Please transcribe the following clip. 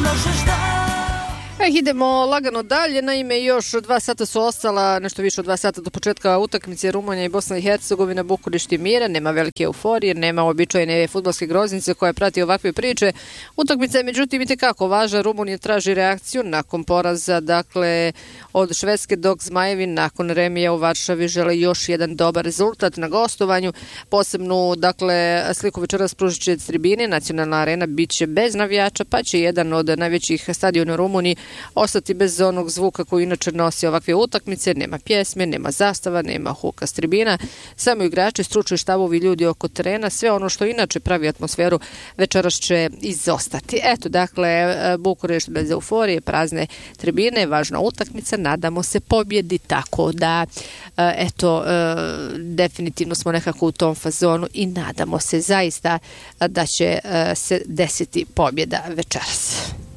Idemo lagano dalje, naime još 2 sata su ostala, nešto više od 2 sata do početka utakmice Rumunija i Bosna i Hercegovina, Bukurešt i Mira, nema velike euforije, nema običajne fudbalske groznice koja prati ovakve priče. Utakmica je međutim itekako važna, Rumunija traži reakciju nakon poraza, dakle od Švedske, dok Zmajevi nakon remija u Varšavi žele još jedan dobar rezultat na gostovanju. Posebnu, dakle, sliku večeras pružit će tribine, nacionalna arena bit će bez navijača, pa će jedan od najvećih stadiona u Rumuniji ostati bez onog zvuka koji inače nosi ovakve utakmice, nema pjesme, nema zastava, nema huka s tribina, samo igrači, stručni štabovi, ljudi oko terena, sve ono što inače pravi atmosferu večeras će izostati. Eto, dakle, Bukurešt bez euforije, prazne tribine, važna utakmica, nadamo se pobjedi, tako da, eto, definitivno smo nekako u tom fazonu i nadamo se zaista da će se desiti pobjeda večeras.